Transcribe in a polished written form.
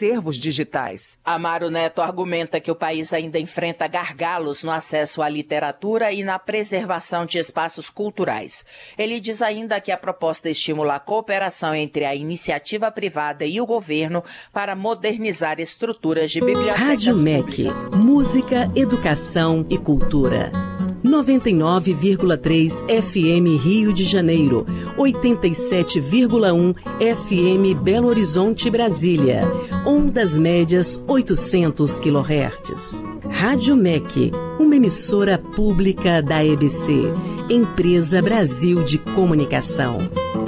acervos digitais. Amaro Neto argumenta que o país ainda enfrenta gargalos no acesso à literatura e na preservação de espaços culturais. Ele diz ainda que a proposta estimula a cooperação entre a iniciativa privada e o governo para modernizar estruturas de bibliotecas Rádio MEC, música, educação e cultura. 99,3 FM Rio de Janeiro, 87,1 FM Belo Horizonte, Brasília, ondas médias 800 kHz. Rádio MEC, uma emissora pública da EBC, Empresa Brasil de Comunicação.